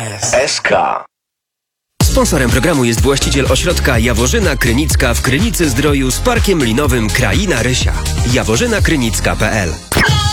SK. Sponsorem programu jest właściciel ośrodka Jaworzyna Krynicka w Krynicy Zdroju z parkiem linowym Kraina Rysia. jaworzynakrynicka.pl